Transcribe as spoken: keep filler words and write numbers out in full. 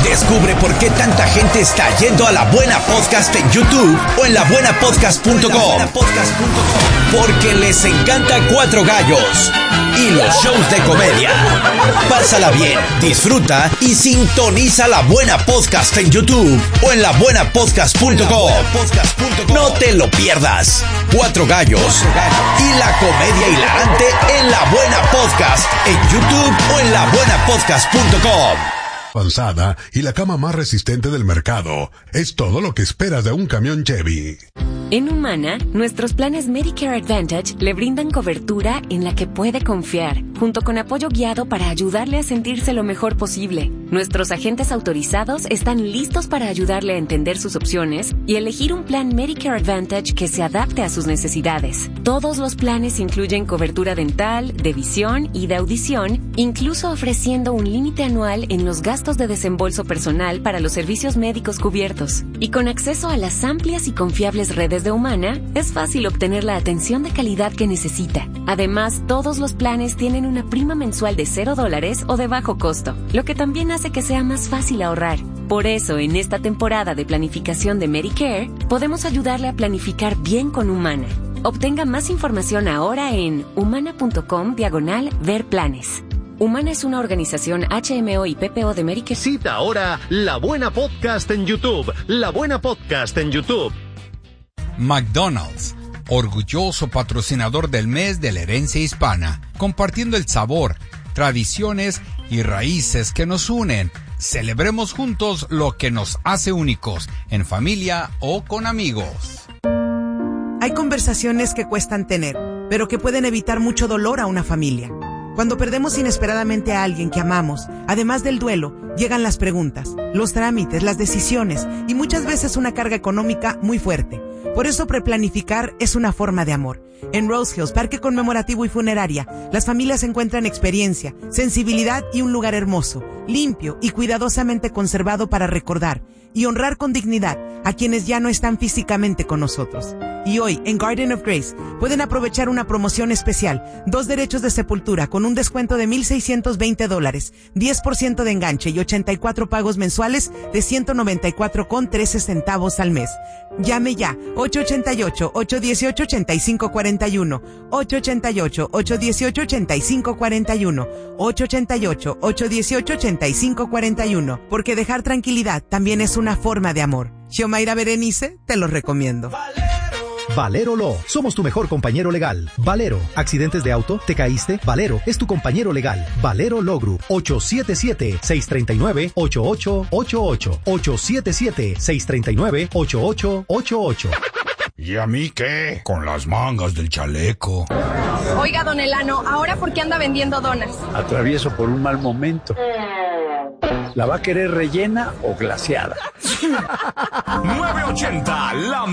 Descubre por qué tanta gente está yendo a La Buena Podcast en YouTube o en la buena podcast punto com. Porque les encanta Cuatro Gallos y los shows de comedia. Pásala bien, disfruta y sintoniza La Buena Podcast en YouTube o en la buena podcast punto com. No te lo pierdas. Cuatro Gallos y la comedia hilarante en La Buena Podcast en YouTube o en la buena podcast punto com. Avanzada y la cama más resistente del mercado. Es todo lo que esperas de un camión Chevy. En Humana, nuestros planes Medicare Advantage le brindan cobertura en la que puede confiar, junto con apoyo guiado para ayudarle a sentirse lo mejor posible. Nuestros agentes autorizados están listos para ayudarle a entender sus opciones y elegir un plan Medicare Advantage que se adapte a sus necesidades. Todos los planes incluyen cobertura dental, de visión y de audición, incluso ofreciendo un límite anual en los gastos de desembolso personal para los servicios médicos cubiertos. Y con acceso a las amplias y confiables redes de Humana, es fácil obtener la atención de calidad que necesita. Además, todos los planes tienen una prima mensual de cero dólares o de bajo costo, lo que también hace que sea más fácil ahorrar. Por eso, en esta temporada de planificación de Medicare, podemos ayudarle a planificar bien con Humana. Obtenga más información ahora en humana.com diagonal ver planes. Humana es una organización H M O y P P O de Medicare. Cita ahora La Buena Podcast en YouTube. La Buena Podcast en YouTube. McDonald's, orgulloso patrocinador del mes de la herencia hispana, compartiendo el sabor, tradiciones y raíces que nos unen. Celebremos juntos lo que nos hace únicos, en familia o con amigos. Hay conversaciones que cuestan tener, pero que pueden evitar mucho dolor a una familia. Cuando perdemos inesperadamente a alguien que amamos, además del duelo, llegan las preguntas, los trámites, las decisiones y muchas veces una carga económica muy fuerte. Por eso preplanificar es una forma de amor. En Rose Hills, Parque Conmemorativo y Funeraria, las familias encuentran experiencia, sensibilidad y un lugar hermoso, limpio y cuidadosamente conservado para recordar y honrar con dignidad a quienes ya no están físicamente con nosotros. Y hoy, en Garden of Grace, pueden aprovechar una promoción especial, dos derechos de sepultura con un descuento de mil seiscientos veinte dólares, diez por ciento de enganche y ochenta y cuatro pagos mensuales de ciento noventa y cuatro con trece centavos al mes. Llame ya, ocho ocho ocho, ocho uno ocho, ocho cinco cuatro uno, ocho ocho ocho, ocho uno ocho, ocho cinco cuatro uno, ocho ocho ocho, ocho uno ocho, ocho cinco cuatro uno, porque dejar tranquilidad también es una forma de amor. Xiomaira Berenice, te lo recomiendo. Valero Law, somos tu mejor compañero legal. Valero, accidentes de auto, te caíste, Valero es tu compañero legal. Valero Law Group, ocho siete siete, seis tres nueve, ocho ocho ocho ocho, ocho siete siete, seis tres nueve, ocho ocho ocho ocho. ¿Y a mí qué? Con las mangas del chaleco. Oiga, don Elano, ¿ahora por qué anda vendiendo donas? Atravieso por un mal momento. ¿La va a querer rellena o glaseada? nueve ochenta, la